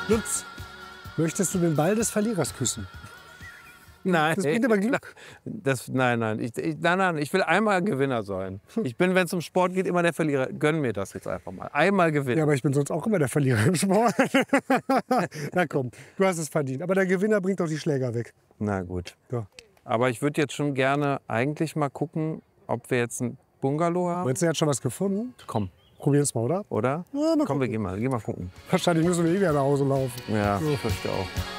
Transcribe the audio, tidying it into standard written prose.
Lutz, möchtest du den Ball des Verlierers küssen? Nein. Das bringt aber Glück. Nein. Ich will einmal Gewinner sein. Ich bin, wenn es um Sport geht, immer der Verlierer. Gönn mir das jetzt einfach mal. Einmal gewinnen. Ja, aber ich bin sonst auch immer der Verlierer im Sport. Na komm, du hast es verdient. Aber der Gewinner bringt doch die Schläger weg. Na gut. Ja. Aber ich würde jetzt schon gerne eigentlich mal gucken, ob wir jetzt ein Bungalow haben. Meinst du, er hat schon was gefunden? Komm, Probieren es mal, oder? oder? Ja, mal Komm, wir gucken. gehen mal gucken. Wahrscheinlich müssen wir eh wieder nach Hause laufen. Ja, ich fürchte auch.